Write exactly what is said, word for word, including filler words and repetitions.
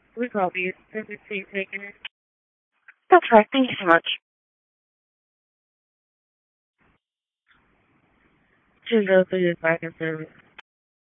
We copy you. Perfect for you taking it. That's right. Thank you so much. Two zero three is back in service.